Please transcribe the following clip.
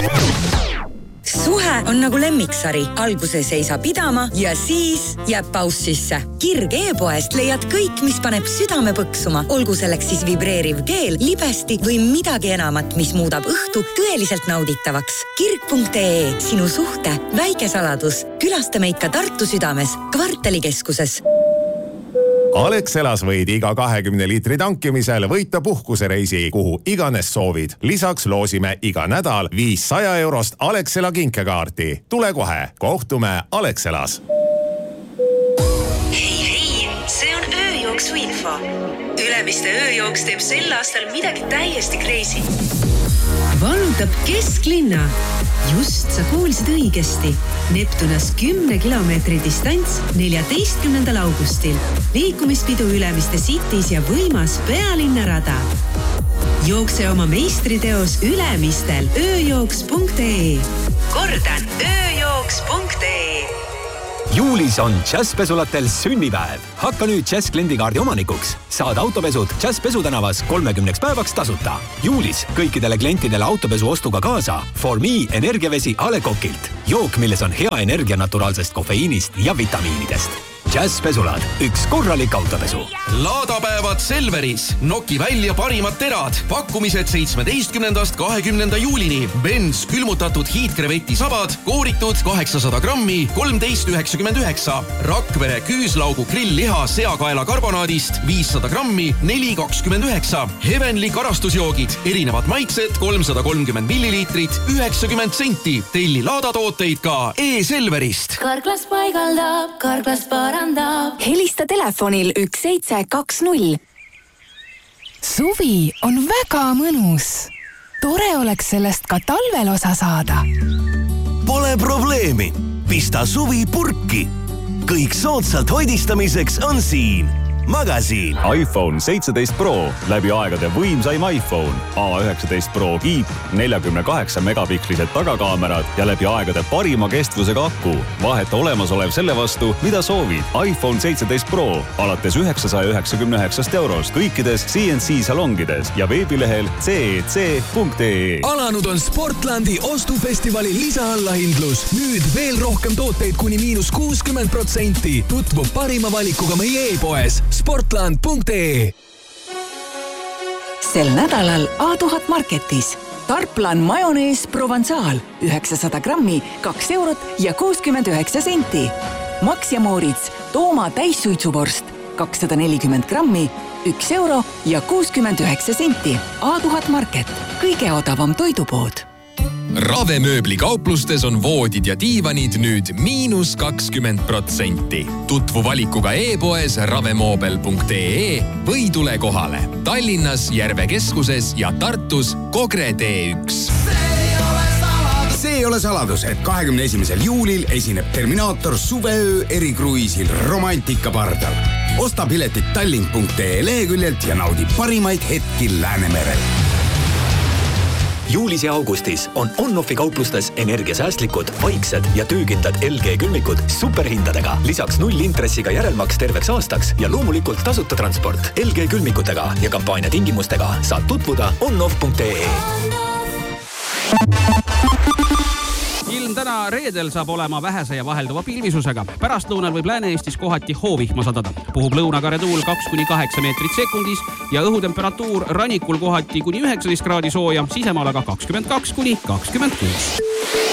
Suhe on nagu lemmiksari. Alguses ei saa pidama ja siis jääb paus sisse. Kirg e-poest leiad kõik, mis paneb südame põksuma. Olgu selleks siis vibreeriv keel, libesti või midagi enamat, mis muudab õhtu tõeliselt nauditavaks. Kirg.ee, sinu suhte väike saladus. Külasta meid ka Tartu südames, Kvartalikeskuses. Alexelas võid iga 20 liitri tankimisel võita puhkusereisi, kuhu iganes soovid. Lisaks loosime iga nädal 500 eurost Alexela kinkekaarti. Tule kohe, kohtume Alexelas. Hei, see on ööjooksu info. Ülemiste ööjooks teeb sel aastal midagi täiesti crazy. Valutab kesklinna. Just sa kuulsid õigesti. Neptunas 10 kilomeetri distants 14. augustil. Liikumispidu Ülemiste Cities ja võimas pealinnarada. Jookse oma meistriteos Ülemistel ööjooks.ee. Kordan, ööjooks.ee. Juulis on Jazzpesulatel sünnipäev. Hakka nüüd Jazz kliendikaardi omanikuks. Saad autopesud Jazzpesu tänavas 30 päevaks tasuta. Juulis kõikidele klientidele autopesu ostuga kaasa For Me energiavesi A. Le Coqilt. Jook, milles on hea energia naturaalsest kofeiinist ja vitamiinidest. Jazzpesulad, üks korralik autopesu. Laadapäevad Selveris. Noki välja parimad terad. Pakkumised 17. 20. juulini. Benz külmutatud hiidkreveti sabad, kooritud 800 grammi, 13,99. Rakvere küüslaugu grillliha seakaela karbonaadist 500 grammi, 4,29. Heavenly karastusjoogid, erinevad maitsed 330 milliliitrit, 90 senti. Telli laadatooteid ka e-Selverist. Karklas paigaldab, Karklas parandab. Helista telefonil 1720. Suvi on väga mõnus. Tore oleks sellest ka talvel osa saada. Pole probleemi. Pista suvi purki. Kõik soodsalt hoidistamiseks on siin. Magasiin. iPhone 17 Pro, läbi aegade võimsaim iPhone. A19 Pro kiip, 48 megapikslised tagakaamerad ja läbi aegade parima kestvusega aku. Vaheta olemasolev selle vastu, mida soovid. iPhone 17 Pro, alates 999 eurost kõikides CNC salongides ja veebilehel cec.ee. Alanud on Sportlandi ostufestivali lisaallahindlus. Nüüd veel rohkem tooteid kuni -60%. Tutvu parima valikuga meie e-poes sportland.ee. Sel nädalal A1000 Marketis. Tarplan majonees Provençal 900 grammi, 2 eurot ja 69 senti. Max ja Moritz Tooma täissuitsuvorst 240 grammi, 1 euro ja 69 senti. A1000 Market, kõige odavam toidupood. Ravemööbli kauplustes on voodid ja diivanid nüüd -20%. Tutvu valikuga e-poes ravemoobel.ee või tule kohale. Tallinnas Järve keskuses ja Tartus Kogre T1. See ei ole saladus, et 21. juulil esineb Terminaator suveöö erikruiisil Romantika pardal. Osta piletit tallink.ee leheküljelt ja naudi parimaid hetki Läänemerel. Juulis ja augustis on On-Offi kauplustes energiasäästlikud, vaiksed ja töökindlad LG külmikud superhindadega. Lisaks 0 intressiga järelmaks terveks aastaks ja loomulikult tasuta transport. LG külmikutega ja kampaania tingimustega saad tutvuda onoff.ee. Ilm täna reedel saab olema vähese ja vahelduva pilvisusega. Pärastlõunal võib Lääne-Eestis kohati hoovihma sadada. Puhub lõunakare tuul 2-8 meetrit sekundis ja õhutemperatuur rannikul kohati kuni 19 kraadi sooja, sisemaal aga 22-26.